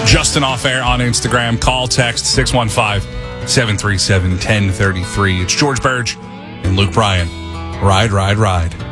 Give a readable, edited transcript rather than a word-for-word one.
Justin Off Air on Instagram. Call, text 615-737-1033. It's George Burge and Luke Bryan. Ride, ride, ride.